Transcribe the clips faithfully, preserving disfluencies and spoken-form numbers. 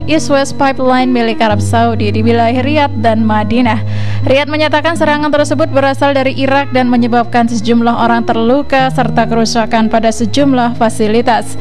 East-West Pipeline milik Arab Saudi di wilayah Riyadh dan Madinah. Riyadh menyatakan serangan tersebut berasal dari Irak dan menyebabkan sejumlah orang terluka serta kerusakan pada sejumlah fasilitas.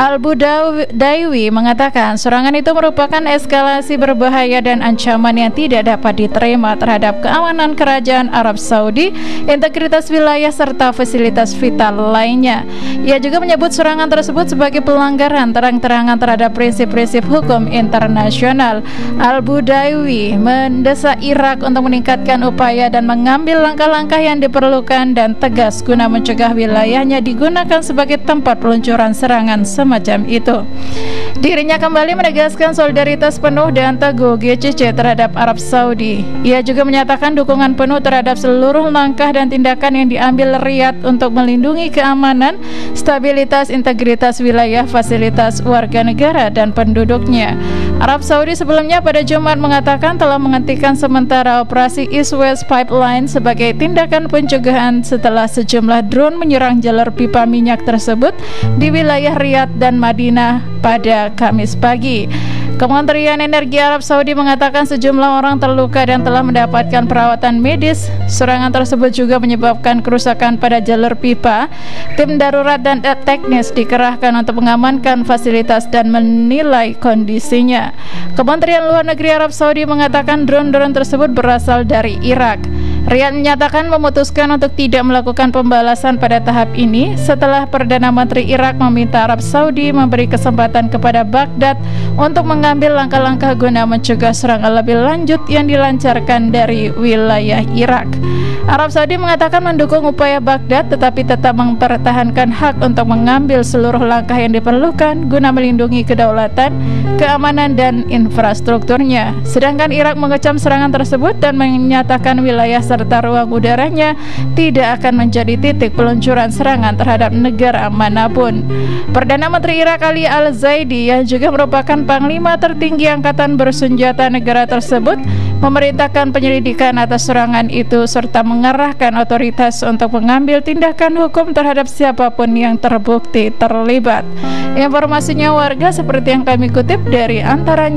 Al-Budaiwi mengatakan serangan itu merupakan eskalasi berbahaya dan ancaman yang tidak dapat diterima terhadap keamanan kerajaan Arab Saudi, integritas wilayah serta fasilitas vital lainnya. Ia juga menyebut serangan tersebut sebagai pelanggaran terang-terangan terhadap prinsip-prinsip hukum internasional. Al-Budaiwi mendesak Irak untuk meningkatkan upaya dan mengambil langkah-langkah yang diperlukan dan tegas guna mencegah wilayahnya digunakan sebagai tempat peluncuran serangan semacam itu. Dirinya kembali menegaskan solidaritas penuh dan teguh G C C terhadap Arab Saudi. Ia juga menyatakan dukungan penuh terhadap seluruh langkah dan tindakan yang diambil Riyadh untuk melindungi keamanan, stabilitas, integritas wilayah, fasilitas warga negara dan penduduknya. Arab Saudi sebelumnya pada Jumat mengatakan telah menghentikan sementara operasi East-West Pipeline sebagai tindakan pencegahan setelah sejumlah drone menyerang jalur pipa minyak tersebut di wilayah Riyadh dan Madinah pada Kamis pagi. Kementerian Energi Arab Saudi mengatakan sejumlah orang terluka dan telah mendapatkan perawatan medis. Serangan tersebut juga menyebabkan kerusakan pada jalur pipa. Tim darurat dan teknis dikerahkan untuk mengamankan fasilitas dan menilai kondisinya. Kementerian Luar Negeri Arab Saudi mengatakan drone-drone tersebut berasal dari Irak. Riyadh menyatakan memutuskan untuk tidak melakukan pembalasan pada tahap ini setelah Perdana Menteri Irak meminta Arab Saudi memberi kesempatan kepada Baghdad untuk mengambil langkah-langkah guna mencegah serangan lebih lanjut yang dilancarkan dari wilayah Irak. Arab Saudi mengatakan mendukung upaya Baghdad tetapi tetap mempertahankan hak untuk mengambil seluruh langkah yang diperlukan guna melindungi kedaulatan, keamanan dan infrastrukturnya. Sedangkan Irak mengecam serangan tersebut dan menyatakan wilayah serta ruang udaranya tidak akan menjadi titik peluncuran serangan terhadap negara manapun. Perdana Menteri Irak Ali Al-Zaidi yang juga merupakan panglima tertinggi angkatan bersenjata negara tersebut memerintahkan penyelidikan atas serangan itu serta mengarahkan otoritas untuk mengambil tindakan hukum terhadap siapapun yang terbukti terlibat. Informasinya warga seperti yang kami kutip dari antaranya